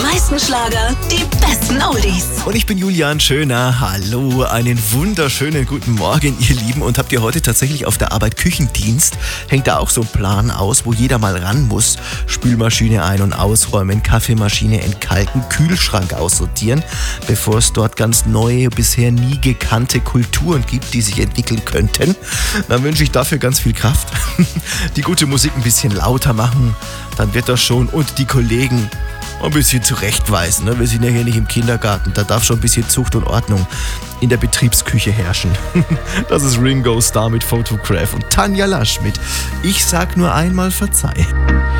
meisten Schlager, die besten Oldies. Und ich bin Julian Schöner. Hallo, einen wunderschönen guten Morgen, ihr Lieben. Und habt ihr heute tatsächlich auf der Arbeit Küchendienst? Hängt da auch so ein Plan aus, wo jeder mal ran muss? Spülmaschine ein- und ausräumen, Kaffeemaschine entkalken, Kühlschrank aussortieren, bevor es dort ganz neue, bisher nie gekannte Kulturen gibt, die sich entwickeln könnten. Dann wünsche ich dafür ganz viel Kraft. Die gute Musik ein bisschen lauter machen, dann wird das schon. Und die Kollegen ein bisschen zurechtweisen. Ne? Wir sind ja hier nicht im Kindergarten, da darf schon ein bisschen Zucht und Ordnung in der Betriebsküche herrschen. Das ist Ringo Starr mit Photograph und Tanja Lasch mit Ich sag nur einmal Verzeih.